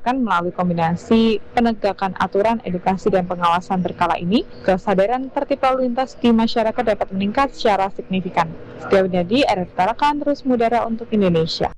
diharapkan melalui kombinasi penegakan aturan, edukasi, dan pengawasan berkala ini, kesadaran tertib lalu lintas di masyarakat dapat meningkat secara signifikan. Setia Winardi, RRI Tarakan, terus mengudara untuk Indonesia.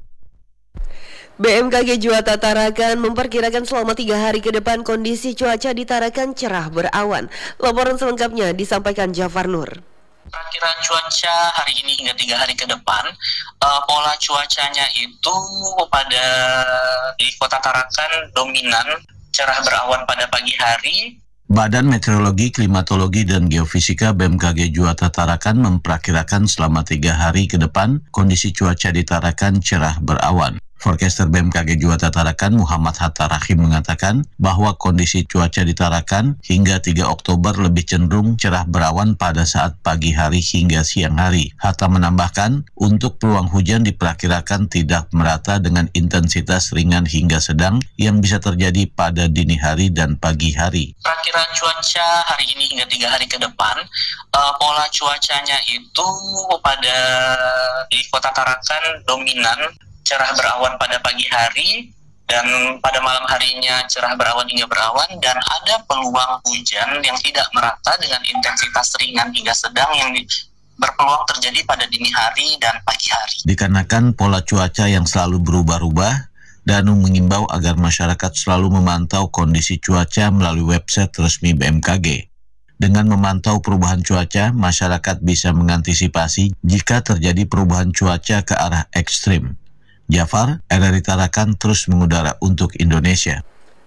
BMKG Juwata Tarakan memperkirakan selama 3 hari ke depan kondisi cuaca di Tarakan cerah berawan. Laporan selengkapnya disampaikan Jafar Nur. Perkiraan cuaca hari ini hingga 3 hari ke depan, pola cuacanya itu pada di Kota Tarakan dominan cerah berawan pada pagi hari. Badan Meteorologi, Klimatologi, dan Geofisika BMKG Juwata Tarakan memperkirakan selama 3 hari ke depan kondisi cuaca di Tarakan cerah berawan. Forecaster BMKG Juwata Tarakan Muhammad Hatta Rahim mengatakan bahwa kondisi cuaca di Tarakan hingga 3 Oktober lebih cenderung cerah berawan pada saat pagi hari hingga siang hari. Hatta menambahkan, untuk peluang hujan diperkirakan tidak merata dengan intensitas ringan hingga sedang yang bisa terjadi pada dini hari dan pagi hari. Perkiraan cuaca hari ini hingga 3 hari ke depan, pola cuacanya itu pada di Kota Tarakan dominan cerah berawan pada pagi hari, dan pada malam harinya cerah berawan hingga berawan, dan ada peluang hujan yang tidak merata dengan intensitas ringan hingga sedang yang berpeluang terjadi pada dini hari dan pagi hari. Dikarenakan pola cuaca yang selalu berubah-ubah, Danu mengimbau agar masyarakat selalu memantau kondisi cuaca melalui website resmi BMKG. Dengan memantau perubahan cuaca, masyarakat bisa mengantisipasi jika terjadi perubahan cuaca ke arah ekstrim. Jafar, RRI Tarakan terus mengudara untuk Indonesia.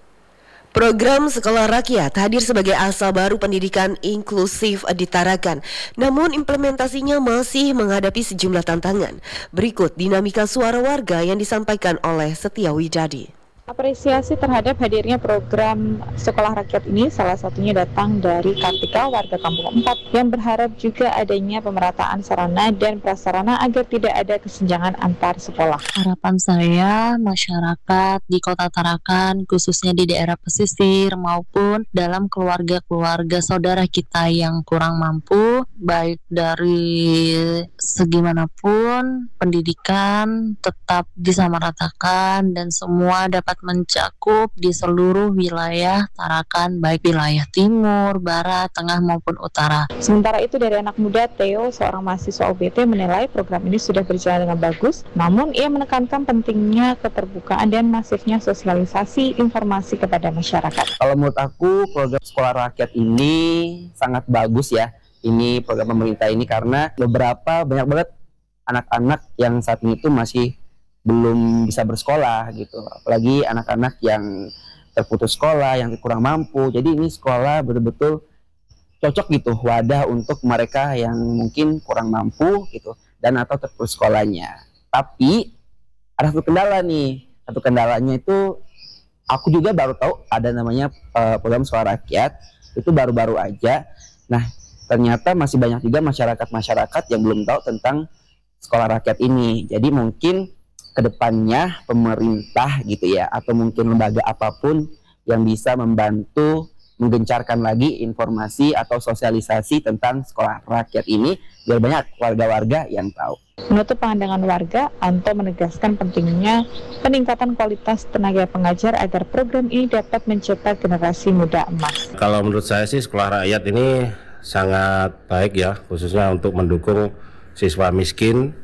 Program Sekolah Rakyat hadir sebagai asal baru pendidikan inklusif di Tarakan. Namun implementasinya masih menghadapi sejumlah tantangan. Berikut dinamika suara warga yang disampaikan oleh Setia Widadi. Apresiasi terhadap hadirnya program Sekolah Rakyat ini salah satunya datang dari Kartika, warga Kampung 4, yang berharap juga adanya pemerataan sarana dan prasarana agar tidak ada kesenjangan antar sekolah. Harapan saya masyarakat di Kota Tarakan, khususnya di daerah pesisir maupun dalam keluarga-keluarga saudara kita yang kurang mampu, baik dari segi manapun, pendidikan tetap disamaratakan dan semua dapat mencakup di seluruh wilayah Tarakan, baik wilayah timur, barat, tengah maupun utara. Sementara itu dari anak muda, Theo, seorang mahasiswa UBT, menilai program ini sudah berjalan dengan bagus, namun ia menekankan pentingnya keterbukaan dan masifnya sosialisasi informasi kepada masyarakat. Kalau menurut aku program Sekolah Rakyat ini sangat bagus ya. Ini program pemerintah ini karena banyak banget anak-anak yang saat ini tuh masih belum bisa bersekolah gitu, apalagi anak-anak yang terputus sekolah, yang kurang mampu. Jadi ini sekolah betul-betul cocok gitu, wadah untuk mereka yang mungkin kurang mampu gitu dan atau terputus sekolahnya. Tapi ada satu kendala nih, satu kendalanya itu aku juga baru tahu ada namanya program Sekolah Rakyat, itu baru-baru aja. Nah ternyata masih banyak juga masyarakat yang belum tahu tentang Sekolah Rakyat ini. Jadi mungkin kedepannya pemerintah gitu ya, atau mungkin lembaga apapun yang bisa membantu menggencarkan lagi informasi atau sosialisasi tentang Sekolah Rakyat ini biar banyak warga-warga yang tahu. Menutup pandangan warga, Anto menegaskan pentingnya peningkatan kualitas tenaga pengajar agar program ini dapat mencetak generasi muda emas. Kalau menurut saya sih Sekolah Rakyat ini sangat baik ya, khususnya untuk mendukung siswa miskin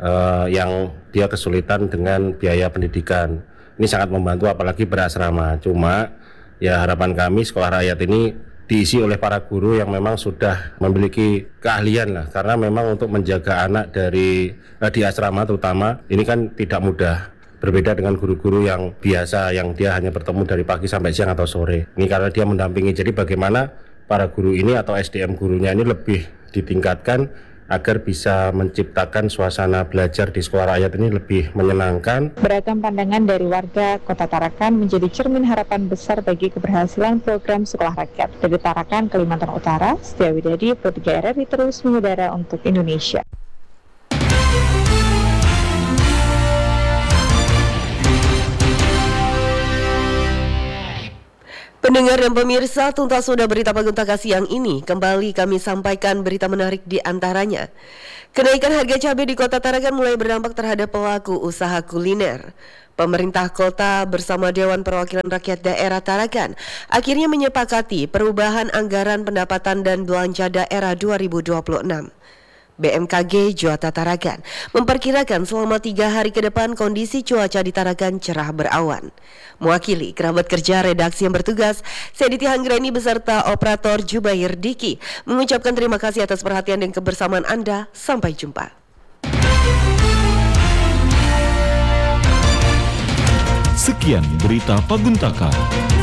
yang dia kesulitan dengan biaya pendidikan. Ini sangat membantu apalagi berasrama. Cuma ya harapan kami Sekolah Rakyat ini diisi oleh para guru yang memang sudah memiliki keahlian lah, karena memang untuk menjaga anak di asrama terutama ini kan tidak mudah. Berbeda dengan guru-guru yang biasa yang dia hanya bertemu dari pagi sampai siang atau sore. Ini karena dia mendampingi. Jadi bagaimana para guru ini atau SDM gurunya ini lebih ditingkatkan agar bisa menciptakan suasana belajar di Sekolah Rakyat ini lebih menyenangkan. Beragam pandangan dari warga Kota Tarakan menjadi cermin harapan besar bagi keberhasilan program Sekolah Rakyat. Dari Tarakan, Kalimantan Utara, Setia Widadi, Pro 3 RRI terus mengudara untuk Indonesia. Pendengar dan pemirsa, tuntas sudah berita Paguntaga siang ini. Kembali kami sampaikan berita menarik di antaranya. Kenaikan harga cabai di Kota Tarakan mulai berdampak terhadap pelaku usaha kuliner. Pemerintah kota bersama Dewan Perwakilan Rakyat Daerah Tarakan akhirnya menyepakati perubahan anggaran pendapatan dan belanja daerah 2026. BMKG Juwata Tarakan memperkirakan selama 3 hari ke depan kondisi cuaca di Tarakan cerah berawan. Mewakili kerabat kerja redaksi yang bertugas, saya Diti Hanggreni beserta operator Jubair Diki mengucapkan terima kasih atas perhatian dan kebersamaan Anda. Sampai jumpa. Sekian berita Paguntaka.